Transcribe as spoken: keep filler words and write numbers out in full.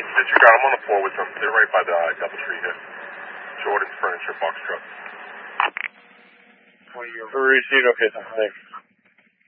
Disregard, I'm on the floor with them. They're right by the uh, double tree here. Jordan's Furniture Box Truck. Received, okay, thanks.